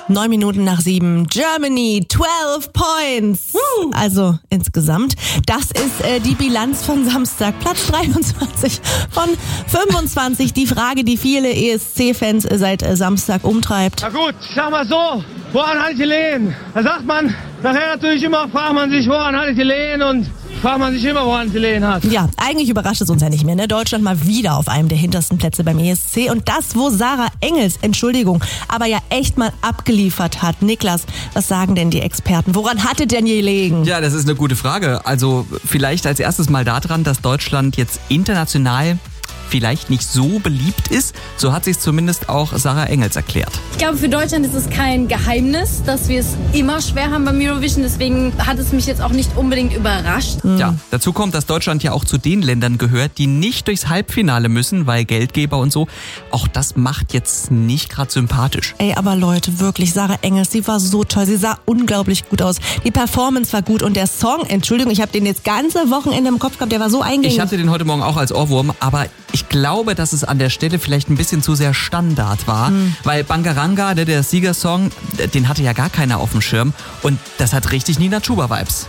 9 Minuten nach 7. Germany, 12 Points. Also insgesamt. Das ist die Bilanz von Samstag. Platz 23 von 25. Die Frage, die viele ESC-Fans seit Samstag umtreibt. Na gut, ich sag mal so, woran hatte ich gelegen? Da sagt man, nachher natürlich immer, fragt man sich, woran hatte ich gelegen, und fragt man sich immer, woran es gelegen hat. Ja, eigentlich überrascht es uns ja nicht mehr, ne? Deutschland mal wieder auf einem der hintersten Plätze beim ESC. Und das, wo Sarah Engels, Entschuldigung, aber ja echt mal abgeliefert hat. Niklas, was sagen denn die Experten? Woran hat es denn gelegen? Ja, das ist eine gute Frage. Also vielleicht als erstes mal daran, dass Deutschland jetzt international vielleicht nicht so beliebt ist. So hat sich zumindest auch Sarah Engels erklärt. Ich glaube, für Deutschland ist es kein Geheimnis, dass wir es immer schwer haben beim Eurovision. Deswegen hat es mich jetzt auch nicht unbedingt überrascht. Ja, dazu kommt, dass Deutschland ja auch zu den Ländern gehört, die nicht durchs Halbfinale müssen, weil Geldgeber und so. Auch das macht jetzt nicht gerade sympathisch. Ey, aber Leute, wirklich, Sarah Engels, sie war so toll. Sie sah unglaublich gut aus. Die Performance war gut und der Song, Entschuldigung, ich habe den jetzt ganze Wochenende im Kopf gehabt, der war so eingängig. Ich hatte den heute Morgen auch als Ohrwurm, aber ich glaube, dass es an der Stelle vielleicht ein bisschen zu sehr Standard war, weil Bangaranga, der Siegersong, den hatte ja gar keiner auf dem Schirm und das hat richtig Nina Chuba-Vibes.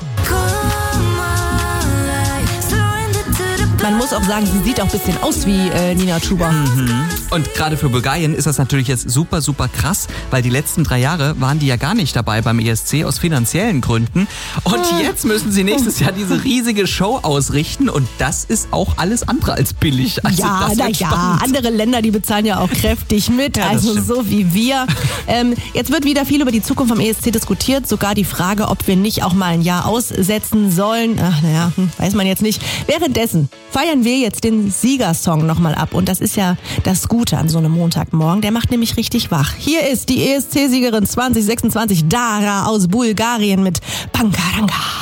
Man muss auch sagen, sie sieht auch ein bisschen aus wie Nina Chuba. Und gerade für Bulgarien ist das natürlich jetzt super, super krass, weil die letzten 3 Jahre waren die ja gar nicht dabei beim ESC aus finanziellen Gründen. Und jetzt müssen sie nächstes Jahr diese riesige Show ausrichten und das ist auch alles andere als billig. Also Ja, andere Länder, die bezahlen ja auch kräftig mit, Ja, also stimmt. so wie wir. Jetzt wird wieder viel über die Zukunft vom ESC diskutiert, sogar die Frage, ob wir nicht auch mal ein Jahr aussetzen sollen. Ach naja, weiß man jetzt nicht. Währenddessen feiern wir jetzt den Siegersong nochmal ab und das ist ja das Gute an so einem Montagmorgen, der macht nämlich richtig wach. Hier ist die ESC-Siegerin 2026, Dara aus Bulgarien mit Bangaranga.